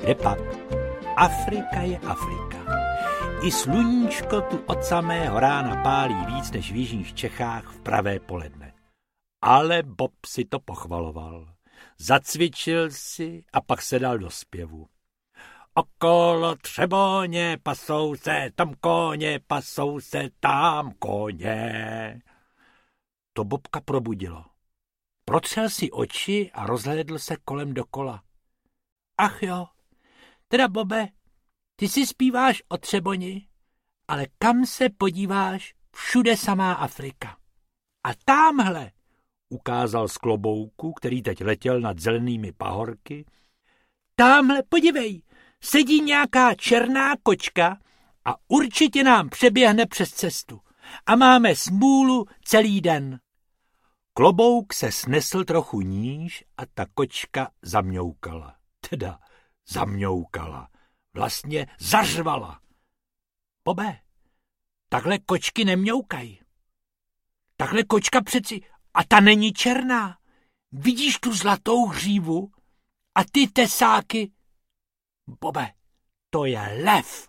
Kdepak? Afrika je Afrika. I sluníčko tu od samého rána pálí víc než v jižních Čechách v pravé poledne. Ale Bob si to pochvaloval. Zacvičil si a pak se dal do zpěvu. Okolo Třeboně pasou se tam koně, pasou se tam koně. To Bobka probudilo. Protřel si oči a rozhlédl se kolem dokola. Ach jo, teda Bobe, ty si zpíváš o Třeboni, ale kam se podíváš, všude samá Afrika. A támhle, ukázal z klobouku, který teď letěl nad zelenými pahorky, támhle, podívej, sedí nějaká černá kočka a určitě nám přeběhne přes cestu. A máme smůlu celý den. Klobouk se snesl trochu níž a ta kočka zamňoukala. Teda zamňoukala. Vlastně zařvala. Bobe, takhle kočky nemňoukají. Takhle kočka přeci, a ta není černá. Vidíš tu zlatou hřívu? A ty tesáky? Bobe, to je lev.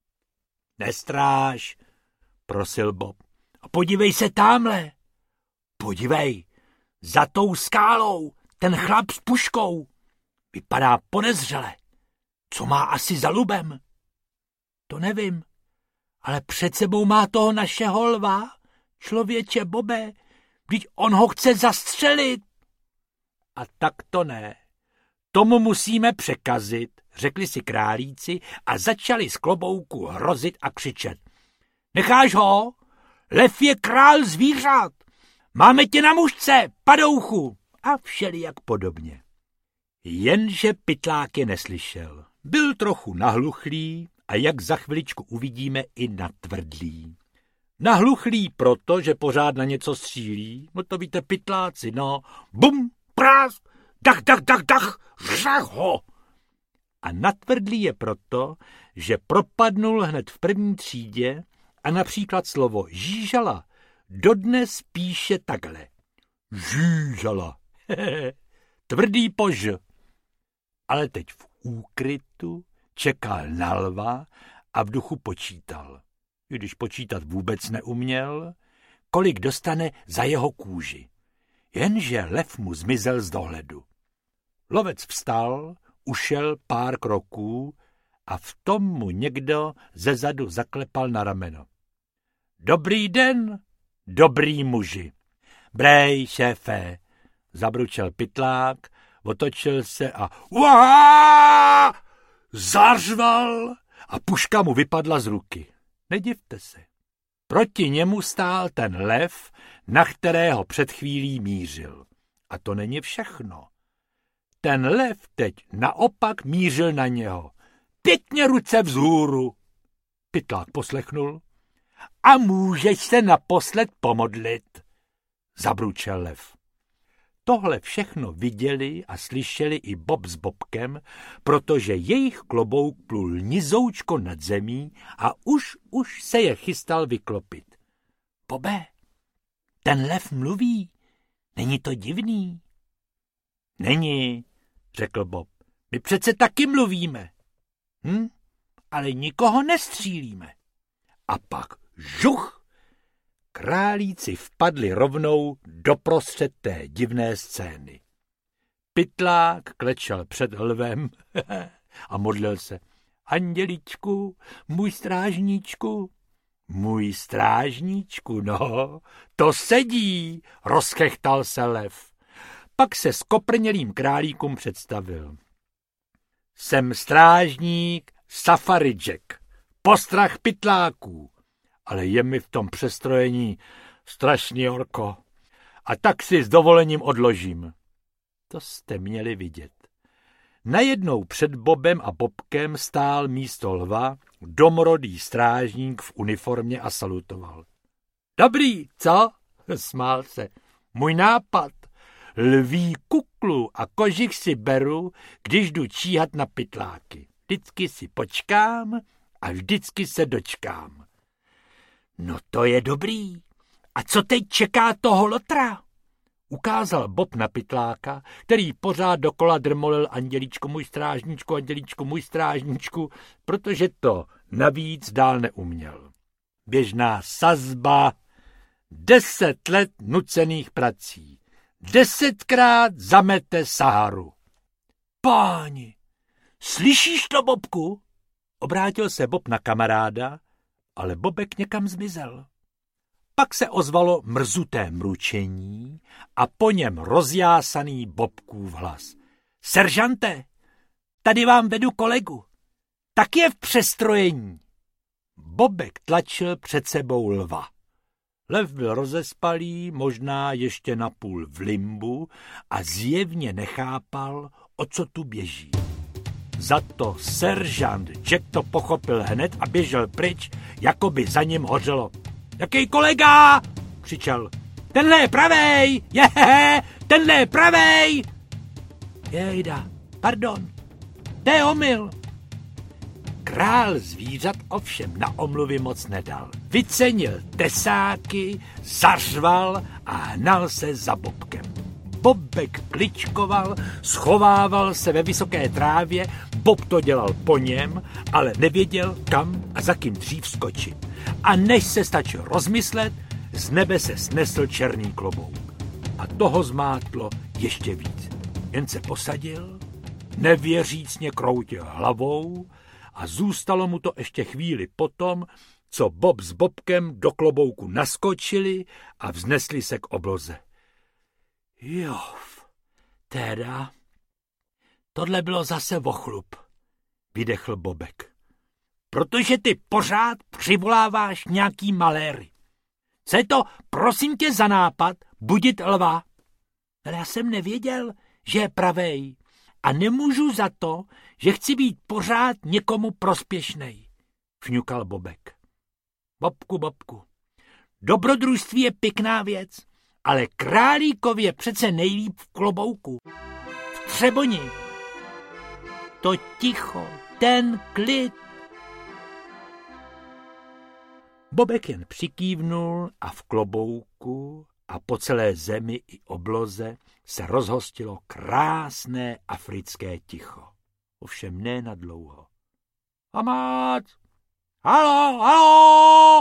Nestráž, prosil Bob. A podívej se támhle. Podívej, za tou skálou, ten chlap s puškou. Vypadá podezřele. Co má asi za lubem? To nevím, ale před sebou má toho našeho lva, člověče Bobe, vždyť on ho chce zastřelit. A tak to ne. Tomu musíme překazit, řekli si králíci a začali z klobouku hrozit a křičet. Necháš ho? Lev je král zvířat. Máme tě na mužce, padouchu. A všelijak podobně. Jenže Pytlák je neslyšel. Byl trochu nahluchlý a jak za chviličku uvidíme i natvrdlý. Nahluchlý proto, že pořád na něco střílí, no to víte pytláci, no. Bum, prás, dach, dach, dach, dach, řach ho. A natvrdlý je proto, že propadnul hned v první třídě a například slovo žížala dodnes píše takhle. Žížala, tvrdý pož. Ale teď v úkrytu čekal na lva a v duchu počítal. I když počítat vůbec neuměl, kolik dostane za jeho kůži. Jenže lev mu zmizel z dohledu. Lovec vstal, ušel pár kroků a v tom mu někdo zezadu zaklepal na rameno. Dobrý den, dobrý muži. Brej, šéfe, zabručel Pytlák, otočil se a uá! Zařval a puška mu vypadla z ruky. Nedivte se. Proti němu stál ten lev, na kterého před chvílí mířil. A to není všechno. Ten lev teď naopak mířil na něho. Pěkně ruce vzhůru. Pytlák poslechnul. A můžeš se naposled pomodlit, zabručel lev. Tohle všechno viděli a slyšeli i Bob s Bobkem, protože jejich klobouk plul nizoučko nad zemí a už se je chystal vyklopit. Bobe, ten lev mluví, není to divný? Není, řekl Bob, my přece taky mluvíme. Ale nikoho nestřílíme. A pak žuch! Králíci vpadli rovnou doprostřed té divné scény. Pytlák klečel před lvem a modlil se. Anděličku, můj strážníčku. Můj strážníčku, no, to sedí, rozchechtal se lev. Pak se skoprnělým králíkům představil. Jsem strážník Safari Jack, postrach pytláků, ale je mi v tom přestrojení strašný horko. A tak si s dovolením odložím. To jste měli vidět. Najednou před Bobem a Bobkem stál místo lva domorodý strážník v uniformě a salutoval. Dobrý, co? Smál se. Můj nápad. Lví kuklu a kožich si beru, když jdu číhat na pytláky. Vždycky si počkám a vždycky se dočkám. No to je dobrý. A co teď čeká toho lotra? Ukázal Bob na pytláka, který pořád dokola drmolil andělíčku můj strážníčku, protože to navíc dál neuměl. Běžná sazba, 10 let nucených prací, 10krát zamete Saharu. Páni, slyšíš to, Bobku? Obrátil se Bob na kamaráda, ale Bobek někam zmizel. Pak se ozvalo mrzuté mručení a po něm rozjásaný Bobkův hlas. Seržante, tady vám vedu kolegu. Tak je v přestrojení. Bobek tlačil před sebou lva. Lev byl rozespalý, možná ještě napůl v limbu a zjevně nechápal, o co tu běží. Za to seržant Jack to pochopil hned a běžel pryč, jako by za ním hořelo. Jaký kolega? Křičel. Tenhle je pravej! Tenhle je pravej! Jejda, pardon, to je omyl. Král zvířat ovšem na omluvy moc nedal. Vycenil tesáky, zařval a hnal se za Bobkem. Bobek kličkoval, schovával se ve vysoké trávě, Bob to dělal po něm, ale nevěděl, kam a za kým dřív skočit. A než se stačil rozmyslet, z nebe se snesl černý klobouk. A toho zmátlo ještě víc. Jen se posadil, nevěřícně kroutil hlavou a zůstalo mu to ještě chvíli potom, co Bob s Bobkem do klobouku naskočili a vznesli se k obloze. Jo, teda, tohle bylo zase vochlup, vydechl Bobek. Protože ty pořád přivoláváš nějaký maléry. Co je to, prosím tě, za nápad budit lva? Ale já jsem nevěděl, že je pravej a nemůžu za to, že chci být pořád někomu prospěšnej, fňukal Bobek. Bobku, dobrodružství je pěkná věc, ale králíkovi je přece nejlíp v klobouku, v třeboni. To ticho, ten klid. Bobek jen přikývnul a v klobouku a po celé zemi i obloze se rozhostilo krásné africké ticho. Ovšem ne na dlouho. Pomoc! Haló!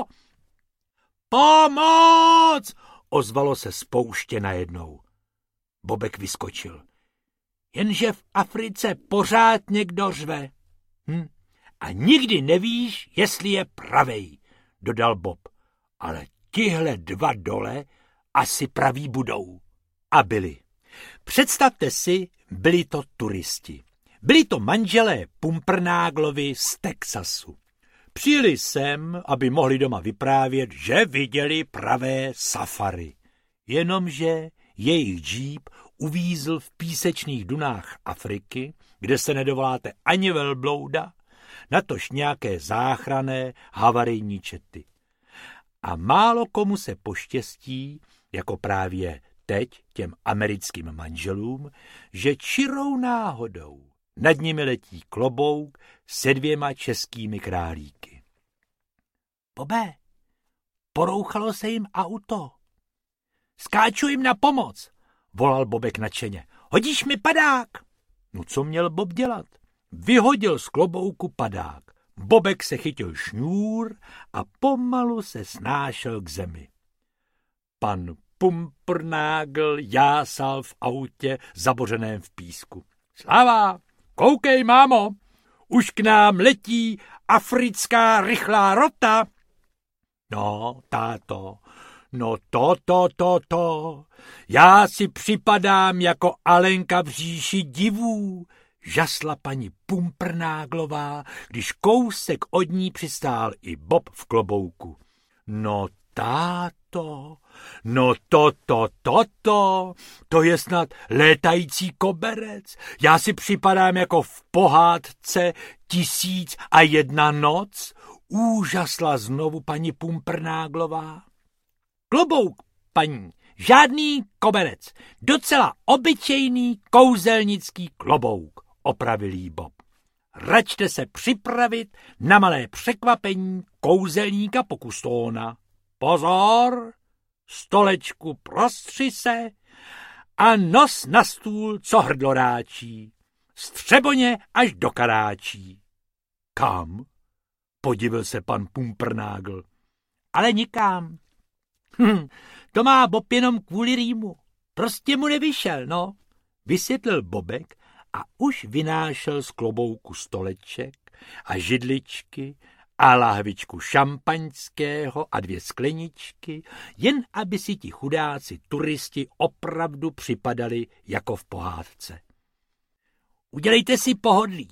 Pomoc! Ozvalo se z pouště najednou. Bobek vyskočil. Jenže v Africe pořád někdo řve. A nikdy nevíš, jestli je pravej, dodal Bob. Ale tihle dva dole asi praví budou. A byli. Představte si, byli to turisti. Byli to manželé Pumpernáglovi z Texasu. Přijeli sem, aby mohli doma vyprávět, že viděli pravé safari. Jenomže jejich džíp uvízl v písečných dunách Afriky, kde se nedovoláte ani velblouda, natož nějaké záchranné havarijní čety. A málo komu se poštěstí, jako právě teď těm americkým manželům, že čirou náhodou nad nimi letí klobouk se 2 českými králíky. Bobe, porouchalo se jim auto. Skáču jim na pomoc, volal Bobek nadšeně. Hodíš mi padák? No co měl Bob dělat? Vyhodil z klobouku padák. Bobek se chytil šňůr a pomalu se snášel k zemi. Pan Pumpernágl jásal v autě zabořeném v písku. Sláva, koukej, mámo, už k nám letí africká rychlá rota. No, táto, no to. Já si připadám jako Alenka v říši divů, žasla paní Pumpernáglová, když kousek od ní přistál i Bob v klobouku. No táto, no to je snad létající koberec. Já si připadám jako v pohádce 1001 noc, úžasla znovu paní Pumpernáglová. Klobouk, paní, žádný koberec, docela obyčejný kouzelnický klobouk, opravil jí Bob. Račte se připravit na malé překvapení kouzelníka Pokustóna. Pozor, stolečku prostři se a nos na stůl, co hrdloráčí, střeboně až do karáčí. Kam? Podivil se pan Pumpernágl. Ale nikam. To má Bob jenom kvůli rýmu. Prostě mu nevyšel, no, vysvětlil Bobek a už vynášel z klobouku stoleček a židličky a lahvičku šampaňského a 2 skleničky, jen aby si ti chudáci turisti opravdu připadali jako v pohádce. Udělejte si pohodlí,